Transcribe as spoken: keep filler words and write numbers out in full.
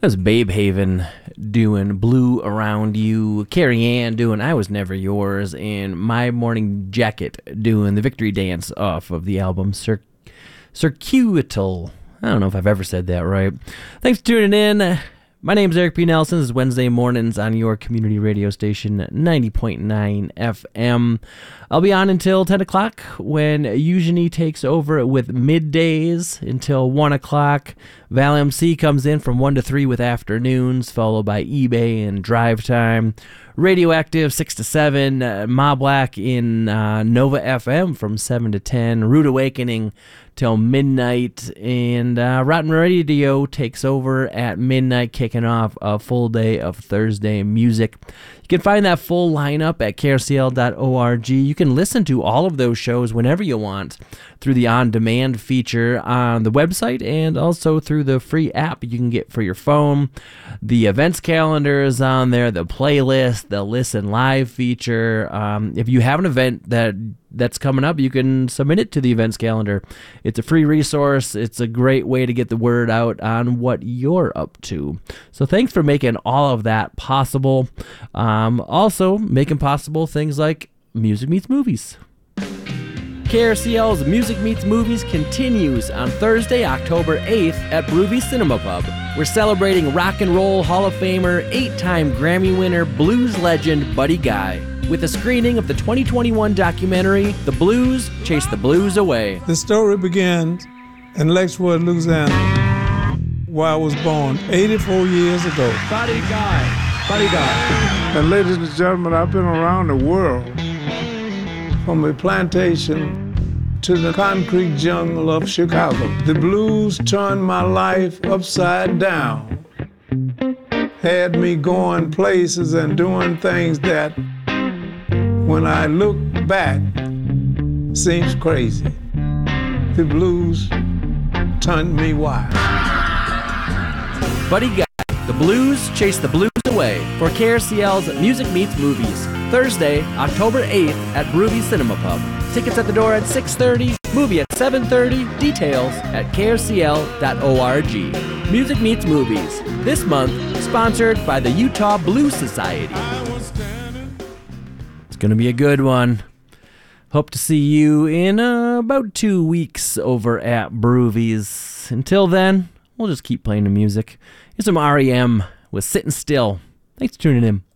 That's Babe Haven doing Blue Around You. Carrie Ann doing I Was Never Yours. And My Morning Jacket doing the Victory Dance off of the album Cir- Circuital. I don't know if I've ever said that right. Thanks for tuning in. My name's Eric P. Nelson. This is Wednesday mornings on your community radio station, ninety point nine F M. I'll be on until ten o'clock when Eugenie takes over with middays until one o'clock. Val M C comes in from one to three with afternoons, followed by eBay and Drive Time. Radioactive six to seven. Uh, Ma Black in uh, Nova F M from seven to ten. Rude Awakening till midnight. And uh, Rotten Radio takes over at midnight, kicking off a full day of Thursday music. You can find that full lineup at K R C L dot org. You can listen to all of those shows whenever you want through the on-demand feature on the website and also through the free app you can get for your phone. The events calendar is on there, the playlist, the listen live feature. Um, if you have an event that that's coming up, you can submit it to the events calendar. It's a free resource. It's a great way to get the word out on what you're up to. So thanks for making all of that possible. Um, also making possible things like Music Meets Movies. K R C L's Music Meets Movies continues on Thursday, October eighth at Broovy Cinema Pub. We're celebrating rock and roll Hall of Famer, eight-time Grammy winner, blues legend Buddy Guy, with a screening of the twenty twenty-one documentary, The Blues Chase the Blues Away. The story begins in Lexington, Louisiana, where I was born eighty-four years ago. Buddy Guy, Buddy Guy. And ladies and gentlemen, I've been around the world, from a plantation to the concrete jungle of Chicago. The blues turned my life upside down, had me going places and doing things that, when I look back, seems crazy. The blues turned me wild. Buddy Guy, The Blues Chase the Blues Away for K R C L's Music Meets Movies. Thursday, October eighth at Broovy Cinema Pub. Tickets at the door at six thirty, movie at seven thirty, details at K R C L dot org. Music Meets Movies, this month sponsored by the Utah Blues Society. It's going to be a good one. Hope to see you in uh, about two weeks over at Broovies. Until then, we'll just keep playing the music. Here's some R E M with Sitting Still. Thanks for tuning in.